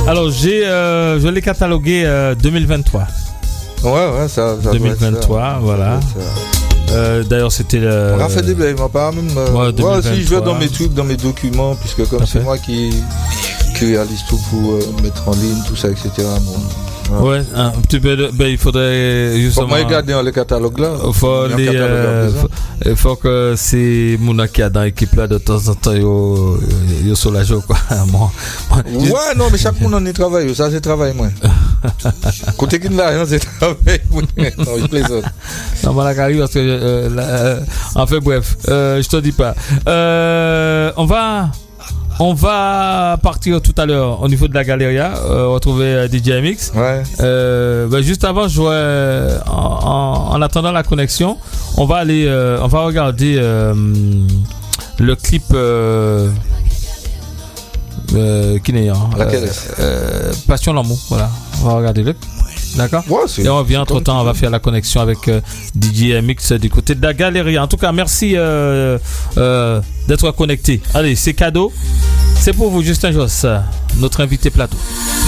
Alors, je l'ai catalogué 2023. Ouais, ça 2023, ça. Voilà. D'ailleurs, c'était le. On a fait des blagues, pas même. Moi aussi, je vais dans mes trucs, dans mes documents, puisque comme c'est moi qui réalise tout pour mettre en ligne, tout ça, etc. Bon, ouais, un petit peu. Il faudrait justement. Faut regarder dans le catalogue là. Il faut que c'est Mouna qui a dans l'équipe là de temps en temps, yo soulage quoi. Ouais, non, mais chaque monde en y travaille, ça c'est travail moi. Côté qui n'a rien, c'est travail. Non, je plaisante. Non, moi la carrière parce que enfin bref, je te dis pas. On va partir tout à l'heure au niveau de la Galeria, retrouver DJ MX. Ouais. Juste avant, en attendant la connexion, on va regarder le clip qui n'est Passion l'amour. Voilà, on va regarder le. D'accord. Ouais, et on revient entre temps, on va faire la connexion avec DJ MX du côté de la Galerie. En tout cas, merci d'être connecté. Allez, c'est cadeau. C'est pour vous, Justin Josse, notre invité plateau.